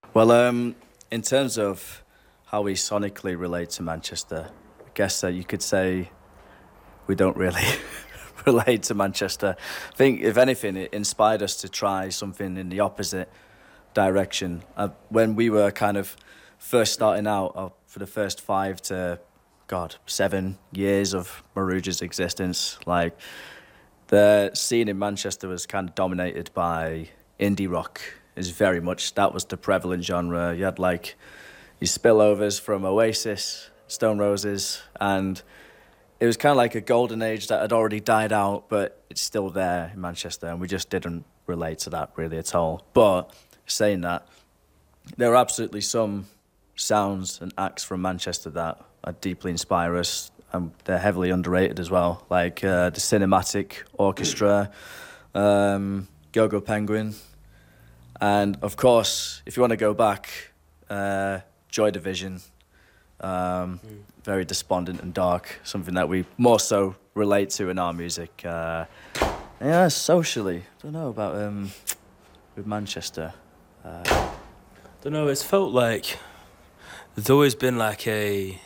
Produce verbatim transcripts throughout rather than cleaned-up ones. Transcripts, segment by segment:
Well, um, in terms of how we sonically relate to Manchester, I guess uh, you could say we don't really relate to Manchester. I think, if anything, it inspired us to try something in the opposite direction. Uh, when we were kind of first starting out, uh, for the first five to, God, seven years of Maruja's existence, like, the scene in Manchester was kind of dominated by indie rock. Is very much, that was the prevalent genre. You had like your spillovers from Oasis, Stone Roses, and it was kind of like a golden age that had already died out, but it's still there in Manchester, and we just didn't relate to that really at all. But saying that, there are absolutely some sounds and acts from Manchester that are deeply inspire us, and they're heavily underrated as well, like uh, the Cinematic Orchestra, um, Go-Go Penguin, and of course, if you want to go back, uh, Joy Division, um, mm. very despondent and dark, something that we more so relate to in our music. Uh, yeah, socially, I don't know about um, with Manchester. Uh, don't know, it's felt like there's always been like a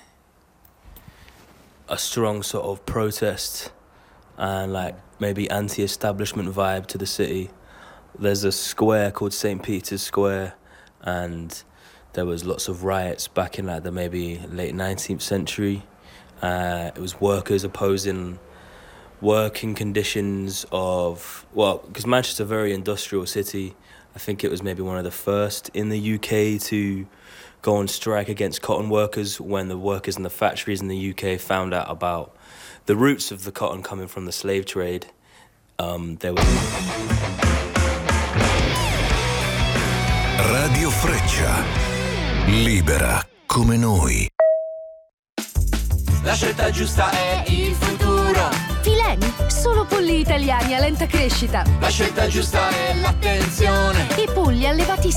a strong sort of protest and like maybe anti-establishment vibe to the city. There's a square called Saint Peter's Square, and there was lots of riots back in like the maybe late nineteenth century. Uh, it was workers opposing working conditions of, well, because Manchester's a very industrial city. I think it was maybe one of the first in the U K to go on strike against cotton workers when the workers in the factories in the U K found out about the roots of the cotton coming from the slave trade. Um, there was... Radio Freccia, libera come noi. La scelta giusta è il futuro. Fileni, solo polli italiani a lenta crescita. La scelta giusta è l'attenzione. I polli allevati